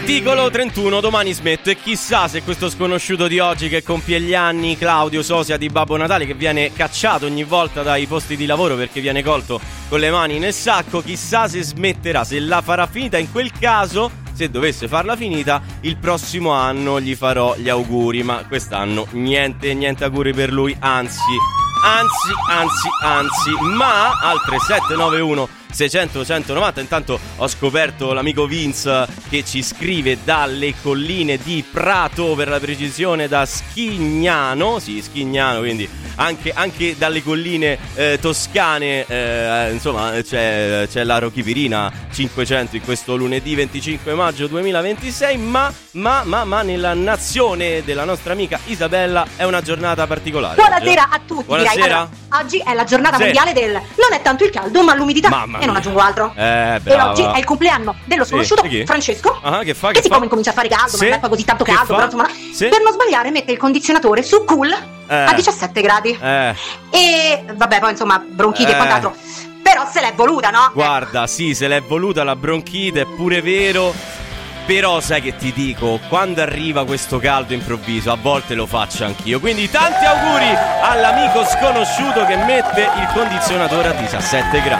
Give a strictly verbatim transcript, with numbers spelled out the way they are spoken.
Articolo trentuno, domani smetto e chissà se questo sconosciuto di oggi che compie gli anni, Claudio Sosia di Babbo Natale, che viene cacciato ogni volta dai posti di lavoro perché viene colto con le mani nel sacco, chissà se smetterà, se la farà finita. In quel caso, se dovesse farla finita, il prossimo anno gli farò gli auguri, ma quest'anno niente, niente auguri per lui, anzi, anzi, anzi, anzi, ma al tre sette nove uno seicento centonovanta. Intanto ho scoperto l'amico Vince che ci scrive dalle colline di Prato, per la precisione da Schignano, sì, Schignano, quindi anche, anche dalle colline eh, toscane, eh, insomma c'è, c'è la Rochipirina cinquecento in questo lunedì venticinque maggio duemilaventisei, ma, ma, ma, ma nella nazione della nostra amica Isabella è una giornata particolare. Buonasera a tutti. Buonasera. Direi. Allora, oggi è la giornata sì. mondiale del non è tanto il caldo ma l'umidità. Mamma e non aggiungo altro. Eh, e oggi è il compleanno dello sconosciuto sì. Francesco. Ah, che fa? Che, che siccome fa? incomincia a fare caldo, sì. ma non è poi così tanto Che caldo, fa? però insomma, sì. per non sbagliare mette il condizionatore su cool eh. a diciassette gradi. Eh. E vabbè, poi insomma, bronchite eh. e quant'altro. Però se l'è voluta, no? Guarda, sì, se l'è voluta la bronchite, è pure vero. Però sai che ti dico, quando arriva questo caldo improvviso, a volte lo faccio anch'io. Quindi tanti auguri all'amico sconosciuto che mette il condizionatore a diciassette gradi.